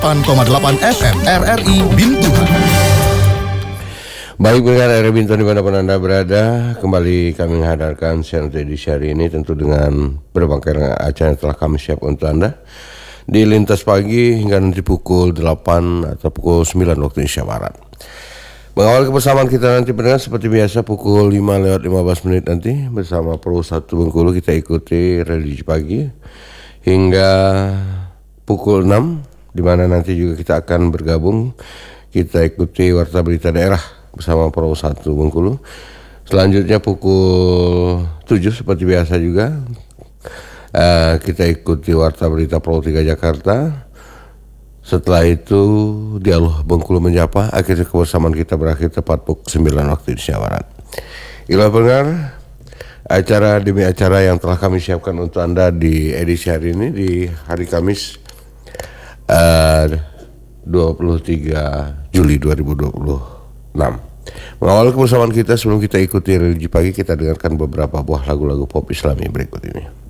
8,8 FM RRI Bintuhan. Baik pendengar RRI Bintuhan dimanapun Anda berada, kembali kami menghadirkan siaran edisi hari ini tentu dengan berbagai acara yang telah kami siapkan untuk Anda di lintas pagi hingga nanti pukul 8 atau pukul 9 waktu Indonesia Barat. Mengawal kebersamaan kita nanti pendengar seperti biasa pukul 5:15 nanti bersama Pro 1 Bengkulu kita ikuti religi pagi hingga pukul 6 di mana nanti juga kita akan bergabung, kita ikuti Warta Berita Daerah bersama Pro 1 Bengkulu. Selanjutnya pukul 7 seperti biasa juga kita ikuti Warta Berita Pro 3 Jakarta. Setelah itu Dialog Bengkulu Menyapa. Akhirnya kebersamaan kita berakhir tepat pukul 9 waktu Indonesia Barat. Itulah pendengar acara demi acara yang telah kami siapkan untuk Anda di edisi hari ini di hari Kamis 23 Juli 2026. Mengawal kebersamaan kita sebelum kita ikuti religi pagi, kita dengarkan beberapa buah lagu-lagu pop Islami berikut ini.